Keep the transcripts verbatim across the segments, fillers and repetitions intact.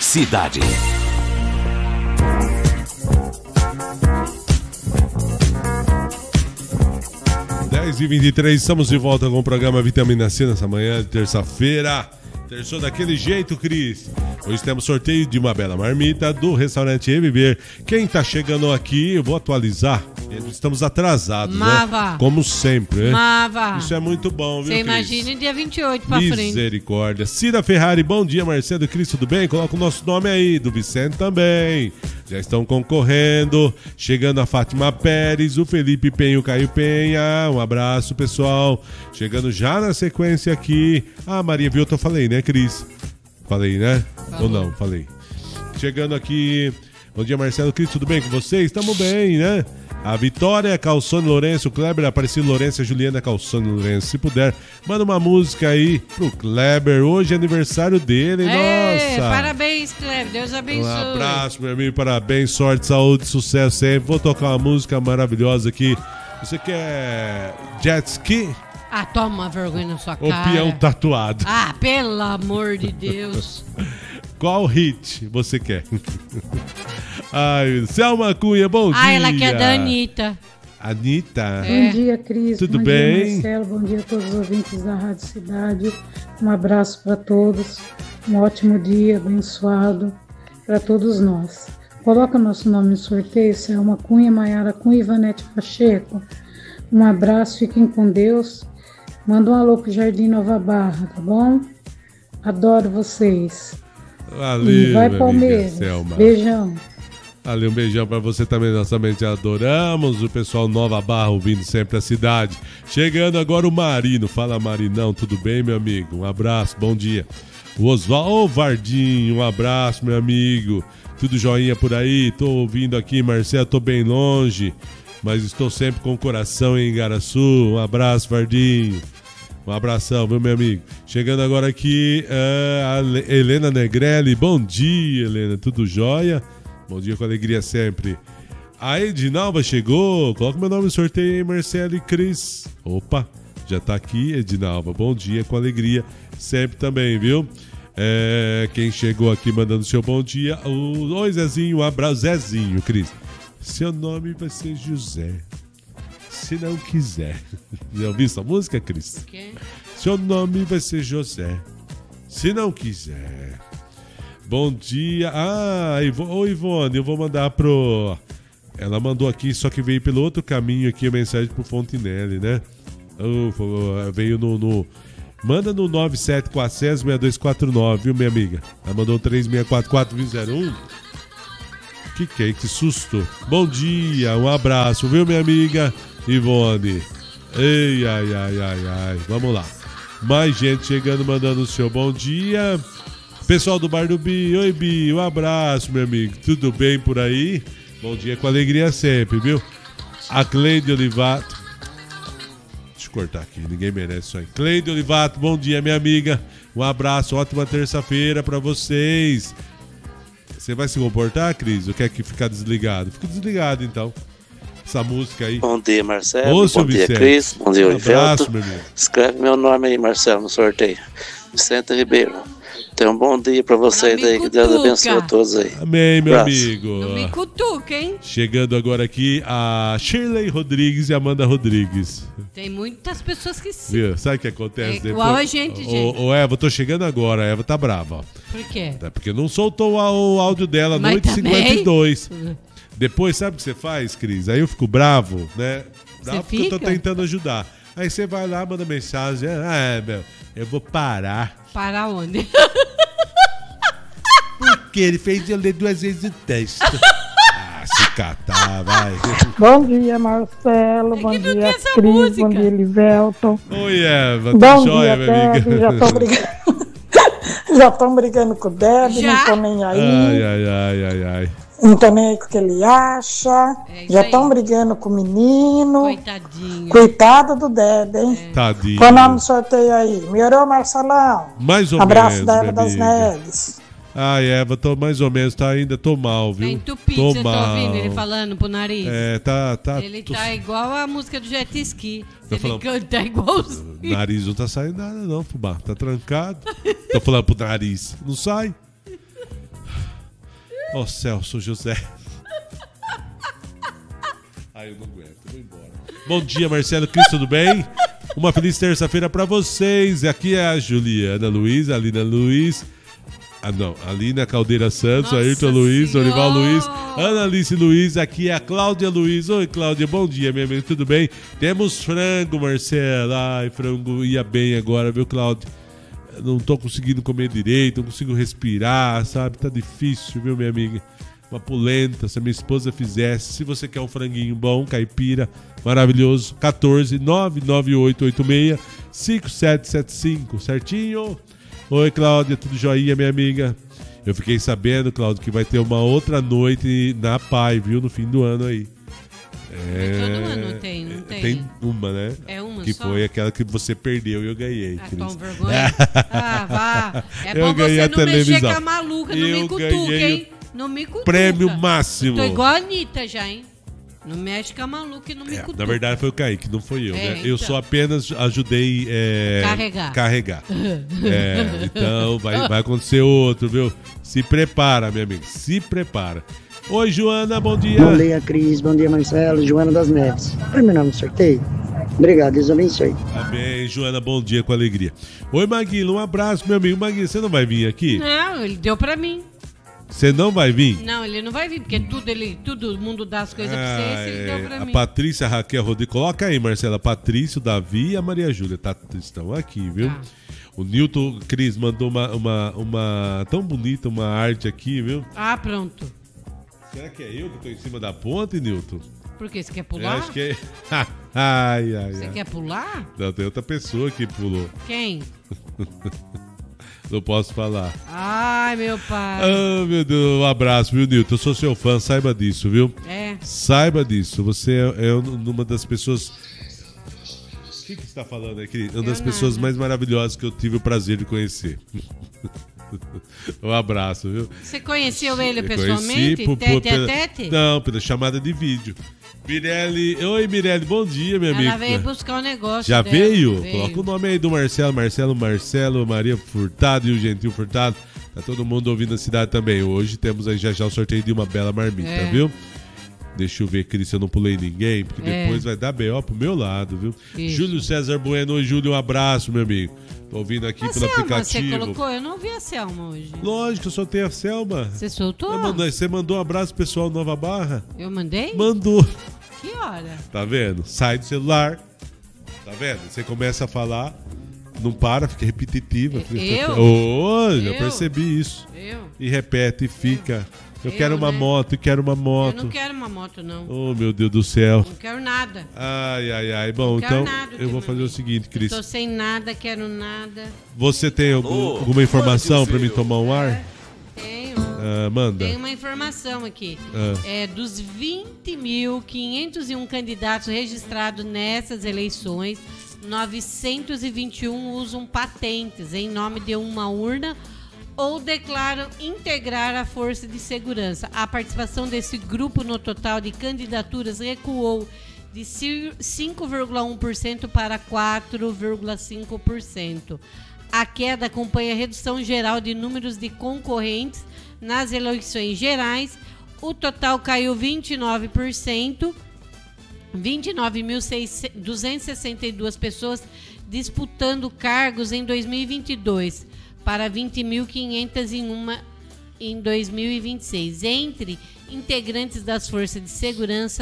Cidade. dez e vinte e três, estamos de volta com o programa Vitamina C nessa manhã de terça-feira. Terçou daquele jeito, Cris. Hoje temos sorteio de uma bela marmita do restaurante Reviver. Quem tá chegando aqui, eu vou atualizar. Estamos atrasados, Mava. né? Como sempre, né? Mava. Isso é muito bom, viu, Você Cris? imagina dia vinte e oito pra frente. Misericórdia. Cida Ferrari, bom dia, Marcelo Cris, tudo bem? Coloca o nosso nome aí, do Vicente também. Já estão concorrendo. Chegando a Fátima Pérez, o Felipe Penha, o Caio Penha. Um abraço, pessoal. Chegando já na sequência aqui. A Maria Vilto, eu falei, né, Cris? Falei, né? Falou. Ou não? Falei. Chegando aqui. Bom dia, Marcelo Cris, tudo bem com vocês? Estamos bem, né? A Vitória, Calçone Lourenço, Kleber, Aparecido Lourenço, a Juliana Calçone Lourenço. Se puder, manda uma música aí pro Kleber. Hoje é aniversário dele, Ei, nossa. Parabéns, Kleber. Deus abençoe. Um abraço, meu amigo. Parabéns, sorte, saúde, sucesso sempre. Vou tocar uma música maravilhosa aqui. Você quer jet ski? Ah, toma vergonha na sua Ou cara. peão tatuado? Ah, pelo amor de Deus. Qual hit você quer? Ai, Selma Cunha, bom ah, dia. ela quer da Anitta. Anitta. É. Bom dia, Cris. Tudo bom bem? dia, Marcelo. Bom dia a todos os ouvintes da Rádio Cidade. Um abraço para todos. Um ótimo dia, abençoado para todos nós. Coloca nosso nome no sorteio, Selma Cunha, Maiara Cunha e Ivanete Pacheco. Um abraço, fiquem com Deus. Manda um alô pro Jardim Nova Barra, tá bom? Adoro vocês. Valeu, e vai, minha Palmeiras. amiga Selma. Beijão. Valeu, um beijão pra você também, nós também te adoramos. O pessoal Nova Barra ouvindo sempre a cidade. Chegando agora o Marino. Fala, Marinão, tudo bem, meu amigo? Um abraço, bom dia. O Oswaldo Vardinho, um abraço, meu amigo. Tudo joinha por aí? Tô ouvindo aqui, Marcelo, tô bem longe, mas estou sempre com o coração em Igaraçu. Um abraço, Vardinho. Um abração, viu, meu amigo? Chegando agora aqui, uh, a Helena Negrelli. Bom dia, Helena. Tudo jóia? Bom dia com alegria sempre. A Edinalva chegou. Coloca meu nome no sorteio aí, Marcelo e Cris. Opa, já tá aqui, Edinalva. Bom dia com alegria sempre também, viu? É, quem chegou aqui mandando seu bom dia. O, oi, Zezinho. Um abraço. Zezinho, Cris. Seu nome vai ser José. Se não quiser. Já ouviu essa música, Cris? O quê? Seu nome vai ser José. Se não quiser. Bom dia. Ah, Ivo... Ô Ivone, eu vou mandar pro... Ela mandou aqui, só que veio pelo outro caminho aqui a mensagem pro Fontinelli, né? Oh, veio no, no... Manda no nove sete quatro zero seis dois quatro nove, viu, minha amiga? Ela mandou três seis quatro quatro zero um. Que que é? Que susto. Bom dia, um abraço, viu, minha amiga Ivone? Ei, ai, ai, ai, ai. Vamos lá. Mais gente chegando, mandando o seu bom dia. Pessoal do Bar do Bi. Oi, Bi. Um abraço, meu amigo. Tudo bem por aí? Bom dia com alegria sempre, viu? A Cleide Olivato. Deixa eu cortar aqui, ninguém merece isso aí. Cleide Olivato, bom dia, minha amiga. Um abraço, ótima terça-feira pra vocês. Você vai se comportar, Cris? Ou quer que ficar desligado? Fica desligado, então. Essa música aí. Bom dia, Marcelo. Ô, bom dia, Vicente. Cris. Bom dia, Um Olivelto. abraço, meu amigo. Escreve meu nome aí, Marcelo, no sorteio. Vicente Ribeiro. Tenha um bom dia pra vocês aí. Que Deus abençoe a todos aí. Amém, meu Abraço. amigo. Não me cutuca, hein? Chegando agora aqui a Shirley Rodrigues e Amanda Rodrigues. Tem muitas pessoas que sim. Viu? Sabe o que acontece É depois? igual a gente, gente. Ô, ô, Eva, eu tô chegando agora. A Eva tá brava, ó. Por quê? É porque não soltou o o áudio dela Mas noite também- cinquenta e dois. Depois, sabe o que você faz, Cris? Aí eu fico bravo, né? Bravo Você porque eu tô fica? tentando ajudar. Aí você vai lá, manda mensagem. Ah, meu, eu vou parar. Para onde? Porque ele fez eu ler duas vezes o texto. Ah, se catar, vai. Bom dia, Marcelo. Bom que não dia, tem essa Cris. música. Bom dia, Elivelton. Oi, Eva. Bom Tá dia, joia, minha Deb. amiga? Já estão brigando. Já estão brigando com o Deb, Já? não tô nem aí. Ai, ai, ai, ai, ai. Não tô nem aí com o que ele acha. É isso Já aí. estão brigando com o menino. Coitadinho. Coitado do Deb, hein? Tadinho. Qual o nome do sorteio aí? Melhorou, Marcelão? Mais ou Abraço menos, da minha Eva das amiga. Neves. Ai, Eva, tô mais ou menos, tá ainda, tô mal, viu? Tá entupido, tô você mal. tá ouvindo ele falando pro nariz? É, tá, tá. Ele tô- tá igual a música do Jet Ski. Tô Ele falando- canta igualzinho. O nariz não tá saindo nada, não, fubá. Tá trancado. Tô falando pro nariz. Não sai. Ô, Celso José. Ai, eu não aguento, vou embora. Bom dia, Marcelo Cris, tudo bem? Uma feliz terça-feira pra vocês. Aqui é a Juliana Luiz, a Alina Luiz. Ah, não, Alina Caldeira Santos, Nossa Ayrton Luiz, Senhora. Dorival Luiz, Ana Alice Luiz, aqui é a Cláudia Luiz. Oi, Cláudia, bom dia, minha amiga, tudo bem? Temos frango, Marcelo. Ai, frango ia bem agora, viu, Cláudia? Não tô conseguindo comer direito, não consigo respirar, sabe? Tá difícil, viu, minha amiga? Uma polenta, se a minha esposa fizesse. Se você quer um franguinho bom, caipira, maravilhoso, quatorze nove nove oito oito seis cinco sete sete cinco, certinho? Oi, Cláudia, tudo joinha, minha amiga? Eu fiquei sabendo, Cláudia, que vai ter uma outra noite na Pai, viu? No fim do ano aí. É... Todo ano tem, não tem? Tem uma, né? É uma que só? foi aquela que você perdeu e eu ganhei. Ah, Cris. toma vergonha. Ah, vá. É Eu bom ganhei você a não televisão. mexer com a maluca, não Eu me cutuca, ganhei hein? Não me cutuca. Prêmio máximo. Tô igual a Anitta já, hein? Não mexe com a maluca e não me É, cutuca. na verdade foi o Kaique, não foi eu, É, né? Eu então. só apenas ajudei é, Carregar. carregar. É, então vai, vai acontecer outro, viu? Se prepara, minha amiga, se prepara. Oi, Joana, bom dia. Bom dia, Cris. Bom dia, Marcelo. Joana das Neves. Primeiro nome do sorteio. Obrigado, Deus abençoe. Amém, Joana, bom dia com alegria. Oi, Maguila, um abraço, meu amigo. Maguila, você não vai vir aqui? Não, ele deu pra mim. Você não vai vir? Não, ele não vai vir, porque tudo, ele, todo mundo dá as coisas pra você, esse ele deu pra a mim. Patrícia, a Raquel, Rodrigo. Coloca aí, Marcela. Patrício, Davi e a Maria Júlia tá, estão aqui, viu? Tá. O Nilton Cris mandou uma, uma, uma tão bonita uma arte aqui, viu? Ah, pronto. Será que é eu que tô em cima da ponte, Nilton? Por quê? Você quer Eu pular? acho que é. ai, ai, Você ai. quer pular? Não, tem outra pessoa que pulou. Quem? Não posso falar. Ai, meu pai. Ah, meu Deus, um abraço, viu, Nilton? Eu sou seu fã, saiba disso, viu? É. Saiba disso. Você é, é uma das pessoas. O que, que você está falando aqui? Uma das Eu pessoas nada. mais maravilhosas que eu tive o prazer de conhecer. Um abraço, viu? Você conheceu ele Eu pessoalmente? por- Tete por- pela- a tete? Não, pela chamada de vídeo. Mirelle, oi Mirelle, bom dia, minha amiga. Ela veio buscar o negócio Já dela. veio? Veio. Coloca o nome aí do Marcelo, Marcelo, Marcelo, Maria Furtado e o Gentil Furtado. Tá todo mundo ouvindo a cidade também. Hoje temos aí já já o sorteio de uma bela marmita, É. viu? Deixa eu ver, Cris, se eu não pulei ninguém, porque É. depois vai dar B O pro meu lado, viu? Isso. Júlio César Bueno, oi Júlio, um abraço, meu amigo. Tô ouvindo aqui A pelo Selma, você aplicativo. colocou? Eu não vi a Selma hoje. Lógico, eu soltei a Selma. Você soltou? Eu mandei- Você mandou um abraço pessoal Nova Barra? Eu mandei? Mandou. Que hora? Tá vendo? Sai do celular. Tá vendo? Você começa a falar, não para, fica repetitiva. Eu? Oh, já Eu? percebi isso. Eu? E repete e fica. Eu, Eu, quero uma né? moto, eu quero uma Eu moto. não quero uma moto, não. Oh, meu Deus do céu. Não quero nada. Ai, ai, ai. Bom, Não quero então nada, eu vou Timão. fazer o seguinte, Cris. Tô sem nada, quero nada. Você tem algum- alguma informação pra mim tomar um ar? Tenho. Ah, manda. Tem uma informação aqui. Ah. É, dos vinte mil quinhentos e um candidatos registrados nessas eleições, novecentos e vinte e um usam patentes em nome de uma urna ou declaram integrar a força de segurança. A participação desse grupo no total de candidaturas recuou de cinco vírgula um por cento para quatro vírgula cinco por cento. A queda acompanha a redução geral de números de concorrentes nas eleições gerais. O total caiu vinte e nove por cento, vinte e nove mil duzentas e sessenta e duas pessoas disputando cargos em dois mil e vinte e dois para vinte mil quinhentos e um em dois mil e vinte e seis. Entre integrantes das forças de segurança,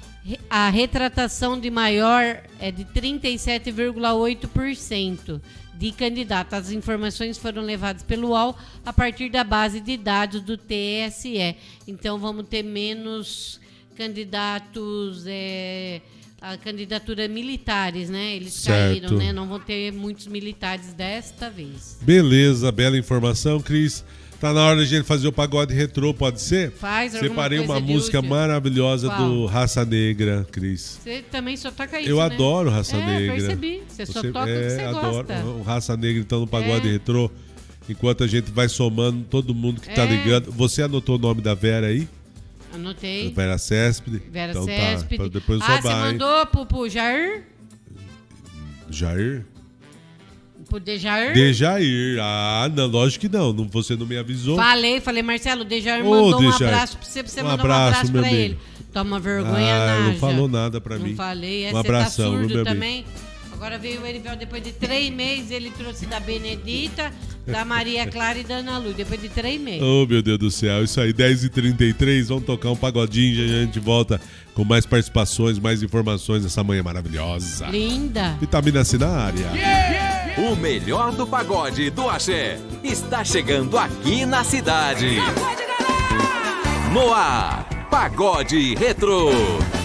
a retratação de maior é de trinta e sete vírgula oito por cento de candidatos. As informações foram levadas pelo U O L a partir da base de dados do T S E. Então vamos ter menos candidatos, é, a candidatura militares, né? Eles Certo. caíram, né? Não vão ter muitos militares desta vez. Beleza, bela informação, Cris. Tá na hora de a gente fazer o pagode retrô, pode ser? Faz alguma Separei coisa uma de música útil. maravilhosa Qual? do Raça Negra, Cris. Você também só toca isso, Eu né? adoro Raça é, Negra. percebi. Você, só toca o que é, você adoro. gosta. O Raça Negra então no pagode É. retrô. Enquanto a gente vai somando todo mundo que tá É. ligando. Você anotou o nome da Vera aí? Anotei. Vera Céspide. Vera então Céspide. Tá, pra depois ah, roubar, você hein? mandou pro, pro Jair? Jair? Pro Pro Dejair? Dejair. Ah, não, lógico que não. não você não me avisou. Falei, falei, Marcelo, o Dejair Ô, mandou Dejair. um abraço pra você, pra você Um mandar abraço, um abraço meu pra amigo. ele. Toma vergonha, Ah, Naja. não falou nada pra mim. Não falei, é, Um você tá abração, surdo meu amigo. também. Agora veio o Erivel depois de três meses, ele trouxe da Benedita, da Maria Clara e da Ana Lu, depois de três meses. Oh, meu Deus do céu. Isso aí, dez e trinta e três. Vamos tocar um pagodinho. Já a gente volta com mais participações, mais informações dessa manhã maravilhosa. Linda. Vitamina C na área. O melhor do pagode do axé está chegando aqui na cidade. No ar, Pagode Retro.